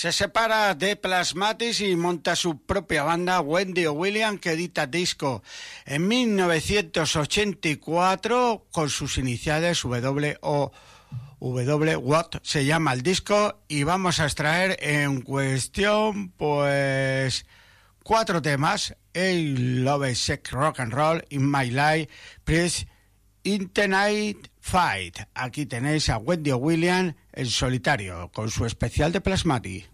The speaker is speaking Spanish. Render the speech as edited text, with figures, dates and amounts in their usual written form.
Se separa de Plasmatis y monta su propia banda, Wendy Williams, que edita disco en 1984 con sus iniciales What se llama el disco, y vamos a extraer en cuestión pues 4 temas: El Love, Sex, Rock and Roll, In My Life, Please, Internet Fight. Aquí tenéis a Wendy Williams en solitario con su especial de Plasmatis.